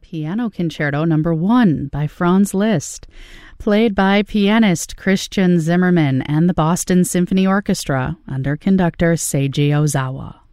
Piano Concerto No. 1 by Franz Liszt, played by pianist Christian Zimmermann and the Boston Symphony Orchestra under conductor Seiji Ozawa.